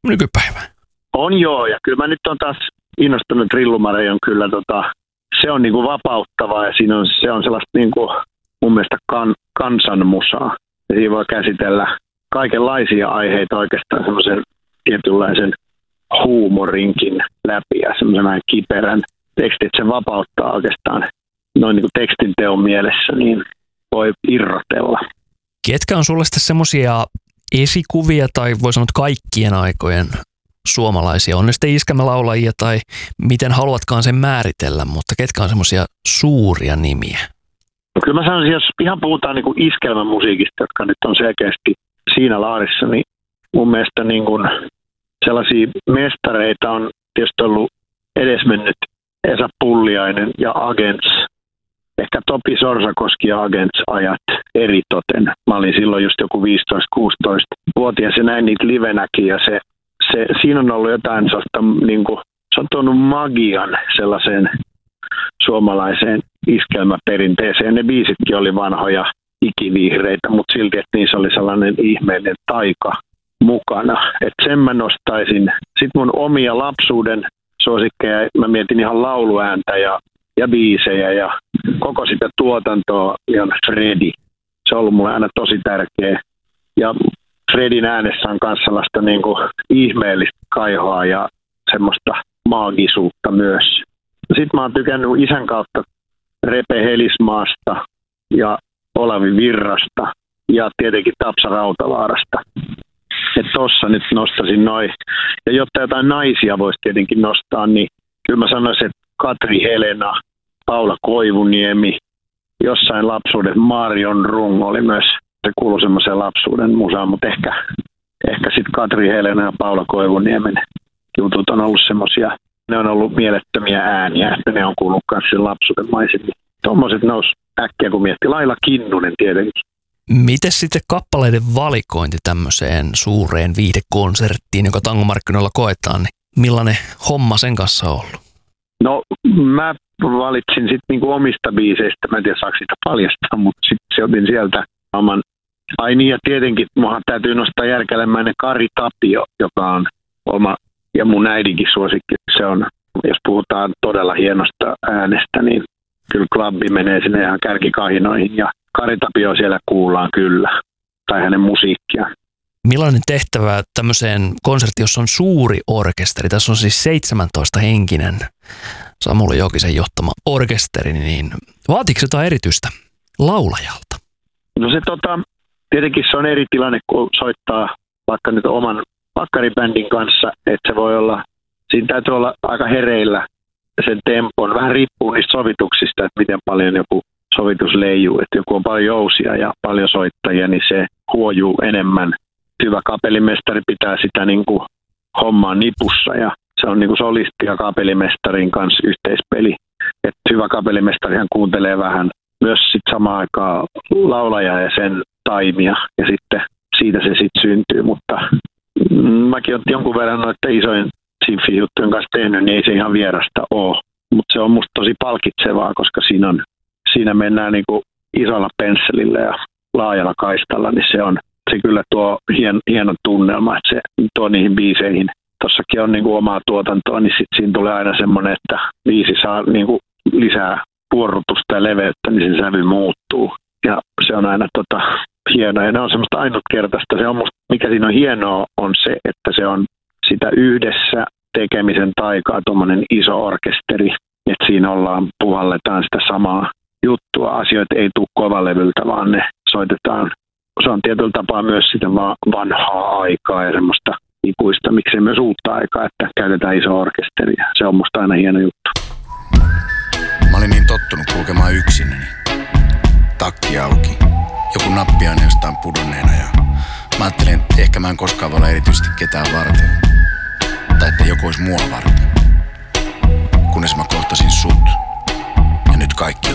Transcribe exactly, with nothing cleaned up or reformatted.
nykypäivään? On joo, ja kyllä mä nyt on taas innostunut Trillumare on kyllä, tota, se on niinku vapauttavaa ja siinä on, se on sellaista niinku, mun mielestä kan, kansanmusaa. Ja siinä voi käsitellä kaikenlaisia aiheita oikeastaan semmoisen tietynlaisen huumorinkin läpi ja semmoisen vähän kiperän tekstin, että se vapauttaa oikeastaan noin niin kuin tekstin teon mielessä, niin voi irrotella. Ketkä on sulle sitten semmoisia esikuvia tai voi sanoa kaikkien aikojen suomalaisia? On ne sitten iskelmälaulajia tai miten haluatkaan sen määritellä, mutta ketkä on semmoisia suuria nimiä? No kyllä mä sanoisin, jos ihan puhutaan niin kuin iskelmämusiikista, jotka nyt on selkeästi siinä laarissa, niin mun mielestä niin kuin sellaisia mestareita on tietysti ollut edesmennyt Esa Pulliainen ja Agents. Ehkä Topi Sorsakoski ja Agents-ajat eritoten. Mä olin silloin just joku viisitoista-kuusitoista-vuotias ja näin niitä livenäkin ja se, se, siinä on ollut jotain sellaista, niin kuin, se on tuonut magian sellaiseen suomalaiseen iskelmäperinteeseen. Ne biisitkin oli vanhoja ikivihreitä, mutta silti, että niissä oli sellainen ihmeellinen taika mukana. Että sen mä nostaisin. Sitten mun omia lapsuuden suosikkeja, mä mietin ihan lauluääntä ja, ja biisejä ja koko sitä tuotantoa, on Fredi. Se on ollut mulle aina tosi tärkeä. Ja Fredin äänessä on myös sellaista niin kuin ihmeellistä kaihoa ja semmoista maagisuutta myös. Sitten mä oon tykännyt isän kautta Repe Helismaasta ja Olavi Virrasta ja tietenkin Tapsa Rautavaarasta. Että tossa nyt nostasin noin. Ja jotta jotain naisia voisi tietenkin nostaa, niin kyllä mä sanoisin, että Katri Helena, Paula Koivuniemi, jossain lapsuuden Marion Rung oli myös, se kuului semmoiseen lapsuuden musaan, mutta ehkä, ehkä sitten Katri Helena ja Paula Koivuniemen jutut on ollut semmoisia, ne on ollut mielettömiä ääniä, että ne on kuullut myös sen lapsuuden maisemmin. Tuommoiset nousi äkkiä, kun mietti. Laila Kinnunen tietenkin. Miten sitten kappaleiden valikointi tämmöiseen suureen viihdekonserttiin, joka tangomarkkinoilla koetaan, niin millainen homma sen kanssa on ollut? No mä valitsin sitten niinku omista biiseistä, mä en tiedä saako sitä paljastaa, mutta sitten otin sieltä oman. Ai niin, ja tietenkin muahan täytyy nostaa järkälemäinen Kari Tapio, joka on oma ja mun äidinkin suosikki. Se on, jos puhutaan todella hienosta äänestä, niin kyllä klubbi menee sinne ihan kärkikahinoihin ja Kari Tapio siellä kuullaan kyllä, tai hänen musiikkia. Millainen tehtävä tämmöiseen konserttiin, jossa on suuri orkesteri, tässä on siis seitsemäntoista henkinen Samuli Jokisen johtama orkesteri, niin vaatiiko jotain erityistä laulajalta? No se tota, tietenkin se on eri tilanne, kun soittaa vaikka nyt oman pakkaribändin kanssa, että se voi olla, siinä täytyy olla aika hereillä sen tempon, vähän riippuu niistä sovituksista, että miten paljon joku sovitus leijuu, että joku on paljon jousia ja paljon soittajia, niin se huojuu enemmän. Hyvä kapellimestari pitää sitä niin kuin hommaa nipussa ja se on niin kuin solisti ja kapellimestarin kanssa yhteispeli. Että hyvä kapellimestarihan kuuntelee vähän myös sit samaan aikaan laulajaa ja sen taimia ja sitten siitä se sitten syntyy, mutta mäkin olen jonkun verran noita isojen sinfi-juttujen kanssa tehnyt, niin ei se ihan vierasta ole, mutta se on musta tosi palkitsevaa, koska siinä, on, siinä mennään niin kuin isolla pensselillä ja laajalla kaistalla, niin se on se kyllä tuo hien, hieno tunnelma, että se tuo niihin biiseihin. Tossakin on niin kuin omaa tuotantoa, niin sit siinä tulee aina semmoinen, että biisi saa niin kuin lisää puorrutusta ja leveyttä, niin se sävy muuttuu. Ja se on aina tota, hienoa ja ne on semmoista ainutkertaista. Se on musta, mikä siinä on hienoa, on se, että se on sitä yhdessä tekemisen taikaa, tuommoinen iso orkesteri, että siinä ollaan, puhalletaan sitä samaa juttua. Asioita ei tule kovalevyltä, vaan ne soitetaan. Se on tietyllä tapaa myös sitä vanhaa aikaa ja semmoista ikuista, miksei myös uutta aikaa, että käytetään iso orkesteri. Se on musta aina hieno juttu. Mä olin niin tottunut kulkemaan yksinäni. Takki auki. Joku nappi aina jostain pudonneena ja mä ajattelin, että ehkä mä en koskaan voi olla erityisesti ketään varten. Tai että joku olisi mua varten. Kunnes mä kohtasin sut. Ja nyt kaikki